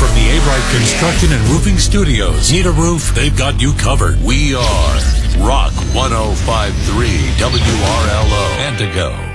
from the A-Bright Construction and Roofing Studios. Need a roof? They've got you covered. We are Rock 105.3 WRLO Antigo.